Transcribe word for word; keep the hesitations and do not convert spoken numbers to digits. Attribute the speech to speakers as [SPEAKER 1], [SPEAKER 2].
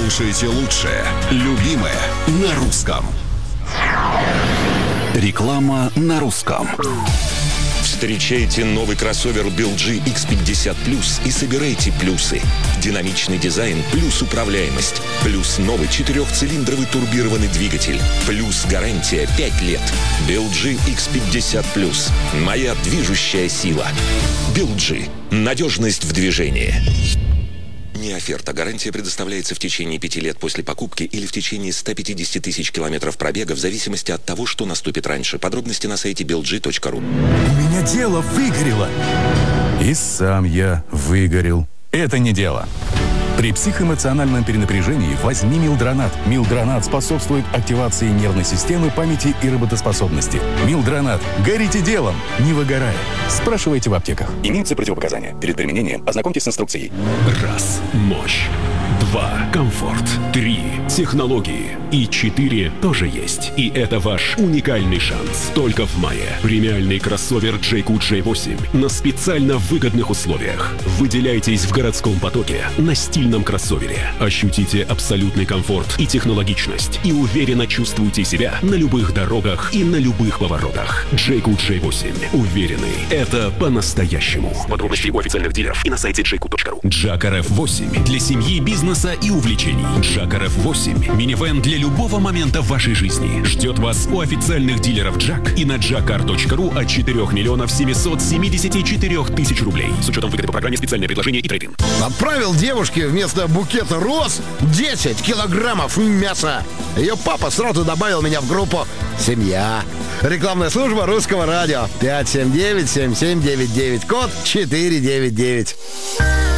[SPEAKER 1] слушаете лучшее, любимое на русском. Реклама на русском.
[SPEAKER 2] Встречайте новый кроссовер би эл джи икс пятьдесят плюс и собирайте плюсы. Динамичный дизайн плюс управляемость. Плюс новый четырехцилиндровый турбированный двигатель. Плюс гарантия пять лет. би эл джи икс пятьдесят плюс. Моя движущая сила. би эл джи. Надежность в движении. Не оферта. Гарантия предоставляется в течение пяти лет после покупки или в течение ста пятидесяти тысяч километров пробега в зависимости от того, что наступит раньше. Подробности на сайте би эл джи точка ру.
[SPEAKER 3] У меня дело выгорело. И сам я выгорел. Это не дело. При психоэмоциональном перенапряжении возьми Милдронат. Милдронат способствует активации нервной системы, памяти и работоспособности. Милдронат. Горите делом, не выгорая. Спрашивайте в аптеках. Имеются противопоказания. Перед применением ознакомьтесь с инструкцией.
[SPEAKER 4] Раз. Мощь. Два. Комфорт. Три. Технологии. И четыре тоже есть. И это ваш уникальный шанс. Только в мае. Премиальный кроссовер джей кью джей восемь на специально выгодных условиях. Выделяйтесь в городском потоке на стильном кроссовере. Ощутите абсолютный комфорт и технологичность. И уверенно чувствуйте себя на любых дорогах и на любых поворотах. джей кью джей восемь. Уверенный. Это по-настоящему. Подробности у официальных дилеров и на сайте джей кью точка ру. джак ар эф восемь. Для семьи, бизнеса и увлечений. джак ар эф восемь. Минивэн для любого момента в вашей жизни. Ждет вас у официальных дилеров джак и на джак ар точка ру от четырёх миллионов семисот семидесяти четырёх тысяч рублей. С учетом выгоды по программе «Специальное предложение» и трейд-ин.
[SPEAKER 5] Отправил девушке вместо букета роз десять килограммов мяса. Ее папа сразу добавил меня в группу «Семья». Рекламная служба Русского радио. пять семь девять семь семь девять девять, код четыре девять девять.